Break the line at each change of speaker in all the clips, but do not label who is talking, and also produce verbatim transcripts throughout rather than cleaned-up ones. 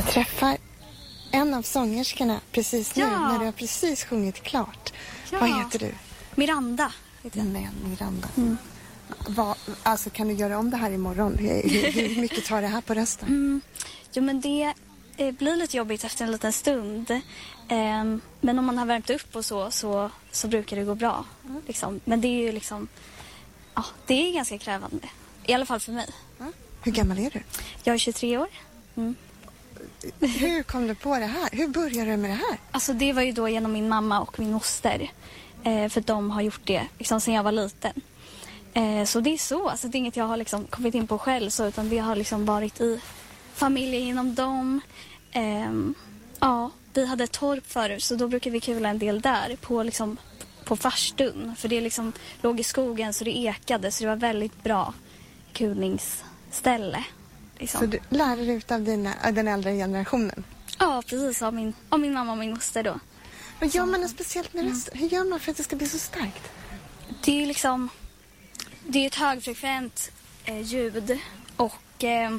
Jag träffar en av sångerskorna precis nu,
Ja.
när du har precis sjungit klart.
Ja.
Vad heter du?
Miranda. Heter jag.
Nej, Miranda.
Mm.
Vad, alltså, kan du göra om det här imorgon? Hur, hur mycket tar det här på rösten?
Mm. Jo, men det eh, blir lite jobbigt efter en liten stund. Eh, men om man har värmt upp och så, så, så brukar det gå bra.
Mm.
Liksom. Men det är ju liksom... Ja, det är ganska krävande. I alla fall för mig.
Mm. Hur gammal är du?
Jag är tjugotre år. Mm.
Hur kom du på det här? Hur började du med det här?
Alltså det var ju då genom min mamma och min moster. Eh, för de har gjort det liksom, sedan jag var liten. Eh, så det är så. Alltså, det är inget jag har liksom, kommit in på själv. Så, utan det har liksom varit i familjen inom dem. Eh, ja, vi hade ett torp förut. Så då brukar vi kula en del där. På, liksom, på farstun. För det liksom, låg i skogen så det ekade. Så det var väldigt bra kulningsställe. Liksom.
Så du lärde dig av dina, av den äldre generationen?
Ja, precis. Av min, av min mamma och min moster då.
Men gör man något speciellt med rösten? Hur gör man för att det ska bli så starkt?
Det är liksom... Det är ett högfrekvent eh, ljud. Och eh,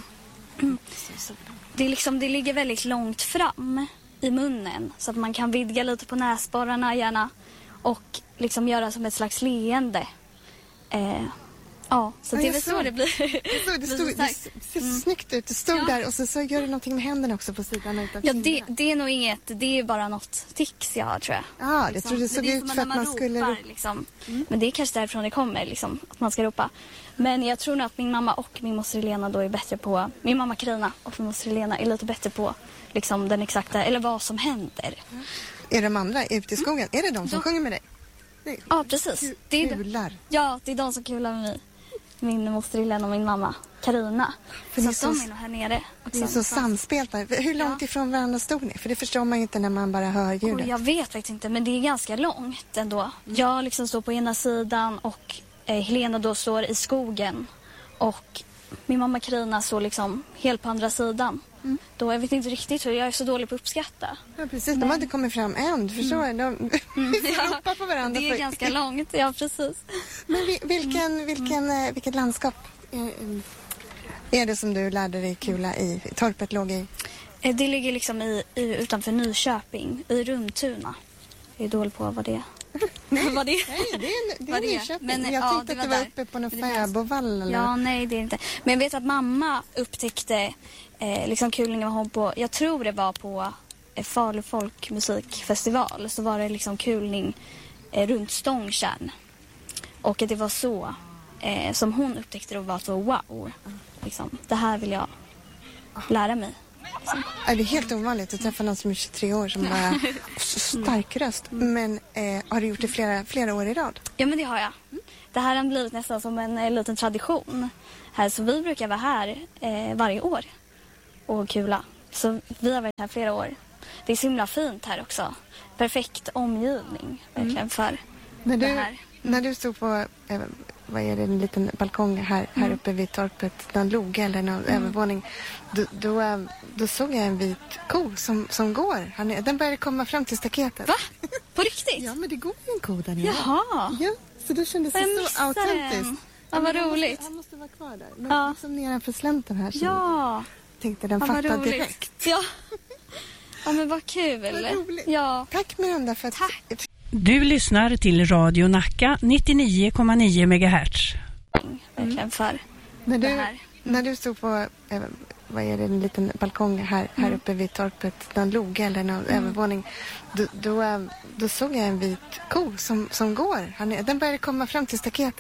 det, är liksom, det ligger väldigt långt fram i munnen. Så att man kan vidga lite på näsborrarna gärna. Och liksom göra som ett slags leende. Eh, ja, så
Ja,
det är
jag
väl
såg.
så det blir.
Det, stod, det, stod, det ser
Mm.
snyggt ut. Det stod
Ja.
där och så, så gör du någonting med händerna också på sidan utav
Ja, det,
kinderna.
det är nog inget. Det är bara något tics jag har, tror jag.
Ja, det
liksom.
tror det såg
Men det är
ut
som
för
när
att man skulle...
ropar, liksom. Mm. Men det är kanske därifrån det kommer, liksom, att man ska ropa. Men jag tror nog att min mamma och min moster Helena då är bättre på... Min mamma Karina och min moster Helena är lite bättre på liksom, den exakta... Eller vad som händer.
Mm. Är de andra ute i skogen? Är det de som
De-
sjunger med dig? Nej.
Ja, precis. Det är de,
Kular.
ja, det är de som kular med mig. Min moster Helena och min mamma Karina.
För
Så
ni
att
så-
de är nog här nere.
Ni är så samspelta. Hur långt
Ja.
ifrån varandra stod ni? För det förstår man ju inte när man bara hör
Och
ljudet.
jag vet faktiskt inte, men det är ganska långt ändå. Jag liksom står på ena sidan och eh, Helena då står i skogen. Och min mamma Karina står liksom helt på andra sidan.
Mm.
Då, jag vet inte riktigt hur, jag är så dålig på att uppskatta.
Ja, precis. De har inte kommit fram än. Du förstår mm. de
Mm,
vi får ropa på varandra.
Det är
för...
ganska långt, ja precis.
Men vi, vilken, vilken, mm. vilket landskap är, är det som du lärde dig kula i? Torpet låg i?
Eh, Det ligger liksom i, i, utanför Nyköping, i Rundtuna. Jag är dålig på vad det är. vad det är.
Nej, det är, det är
Vad det är.
Nyköping.
Men,
jag
ja,
tänkte
det
att du
var
var
där.
uppe på någon
Det fanns-
fäbodvall eller?
Ja, nej det är inte. Men jag vet att mamma upptäckte eh, liksom kulningen var hon på, jag tror det var på eh, Falu folkmusikfestival. Så var det liksom kulning eh, runt Stångtjärn. Och att det var så eh, som hon upptäckte det och var så wow. Liksom, det här vill jag lära mig. Liksom.
Är det är helt ovanligt att träffa någon som är tjugotre år som bara så stark röst. Men eh, har du gjort det flera, flera år i rad?
Ja, men det har jag. Det här har blivit nästan som en, en liten tradition här. Så vi brukar vara här eh, varje år och kula. Så vi har varit här flera år. Det är så himla fint här också. Perfekt omgivning verkligen
Mm.
för
När
det
du,
här.
när du stod på eh, vad är det, en liten balkong här, här
Mm.
uppe vid torpet, någon loge eller någon
Mm.
övervåning, då, då, eh, då såg jag en vit ko som, som går. Han är, den började komma fram till staketet.
Va? På riktigt?
Ja, men det går ju en ko där nere.
Jaha.
Ja, så då kändes det
Jag
så
missade
autentiskt.
den. Ja, vad
men han
roligt.
Måste, han måste vara kvar där. Men
Ja.
liksom nedanför slänten här så
Ja.
tänkte den
Ja, vad
fatta
roligt.
direkt.
Ja. Ja, men vad kul.
Vad roligt.
Ja.
Tack Miranda för att...
Tack.
Du lyssnar till Radio Nacka nittionio komma nio megahertz.
Verkligen för
När
det
du,
här.
när du stod på eh, vad är det, en liten balkong här, här
Mm.
uppe vid torpet, någon loge eller någon
Mm.
övervåning, då, då, eh, då såg jag en vit ko som, som går. Han är, den började komma fram till staketet.